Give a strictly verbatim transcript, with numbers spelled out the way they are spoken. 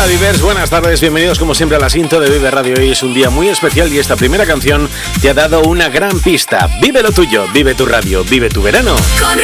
Hola Vivers, buenas tardes, bienvenidos como siempre a la Sinto de Vive Radio. Hoy es un día muy especial y esta primera canción te ha dado una gran pista. Vive lo tuyo, vive tu radio, vive tu verano.